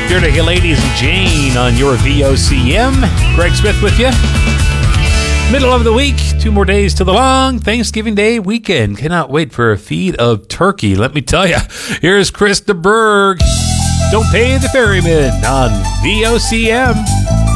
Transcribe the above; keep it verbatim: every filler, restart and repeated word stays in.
Dirty Ladies and Jane on your V O C M. Greg Smith with you. Middle of the week, two more days to the long Thanksgiving Day weekend. Cannot wait for a feed of turkey, let me tell you. Here's Chris de Burgh. Don't Pay the Ferryman on V O C M.